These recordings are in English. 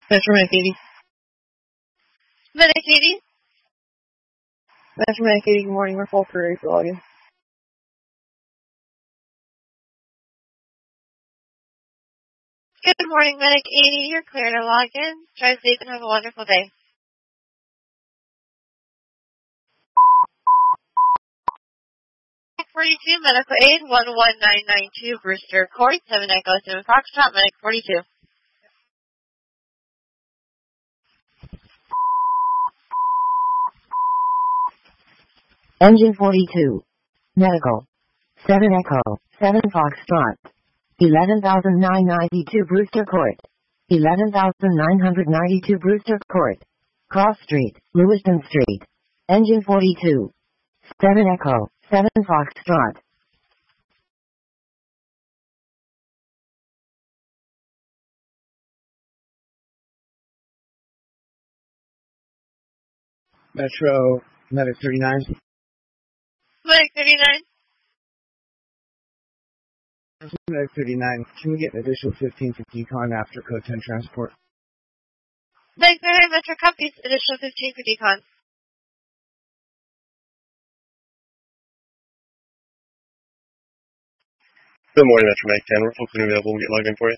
Metro Medic 80. Medic 80. Metro Medic 80, good morning. We're full for login. Good morning, Medic 80. You're clear to log in. Drive safe and have a wonderful day. Medic 42, Medical Aid 11992, Brewster Court, 7 Echo 7 Foxtrot, Medic 42. Engine 42. Medical. 7 Echo, 7 Foxtrot. 11,992 Brewster Court. 11,992 Brewster Court. Cross Street, Lewiston Street. Engine 42. 7 Echo, 7 Foxtrot. Metro Medic 39. Medic 39. Medic 39, can we get an additional 15 for decon after code 10 transport? Medic 39, Metro copies, additional 15 for decon. Good morning, Metro Medic 10. We're fully available. We'll get logged in for you.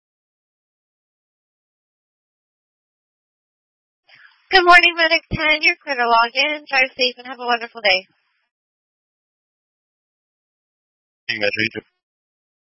Good morning, Medic 10. You're clear to log in. Drive safe and have a wonderful day. Metro 2.